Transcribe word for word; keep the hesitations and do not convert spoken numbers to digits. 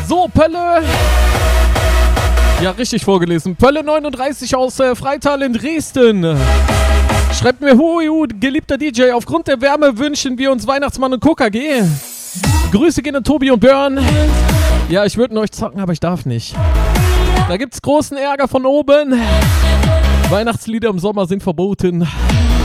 So, Pölle. Ja, richtig vorgelesen. Pölle neununddreißig aus äh, Freital in Dresden. Schreibt mir, hui, hui, geliebter D J, aufgrund der Wärme wünschen wir uns Weihnachtsmann und K G. Grüße gehen an Tobi und Björn. Ja, ich würde euch zocken, aber ich darf nicht. Da gibt's großen Ärger von oben. Weihnachtslieder im Sommer sind verboten.